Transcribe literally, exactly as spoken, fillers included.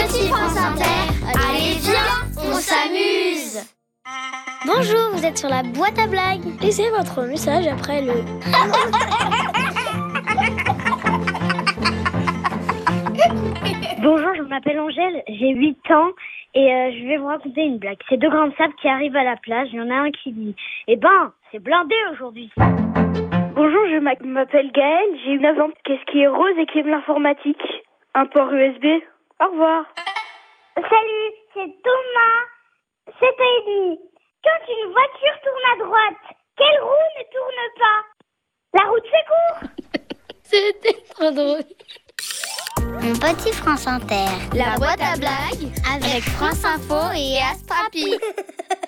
Petit France Inter, allez viens, on s'amuse. Bonjour, vous êtes sur la boîte à blagues. Laissez votre message après le... Bonjour, je m'appelle Angèle, j'ai huit ans et euh, je vais vous raconter une blague. C'est deux grands de sable qui arrivent à la plage, il y en a un qui dit « Eh ben, c'est blindé aujourd'hui !» Bonjour, je m'appelle Gaëlle, j'ai neuf ans. Qu'est-ce qui est rose et qui aime l'informatique? Un port U S B. Au revoir. Salut, c'est Thomas, sept ans et demi. Quand une voiture tourne à droite, quelle roue ne tourne pas? La roue de secours. C'était trop drôle. Mon Petit France Inter, La boîte à blagues avec France Info et Astrapi.